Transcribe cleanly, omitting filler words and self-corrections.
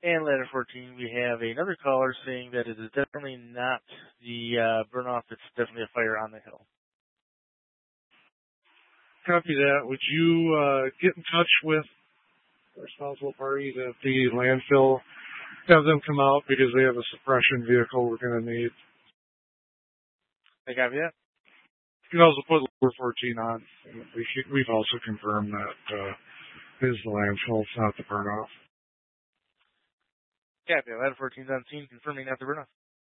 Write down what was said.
And ladder 14, we have another caller saying that it is definitely not the burn-off. It's definitely a fire on the hill. Copy that. Would you get in touch with the responsible parties at the landfill? Have them come out because they have a suppression vehicle we're going to need. I copy that. You can also put ladder 14 on. We've also confirmed that it is the landfill. It's not the burn-off. Copy. Ladder 14's on scene, confirming not the burn-off.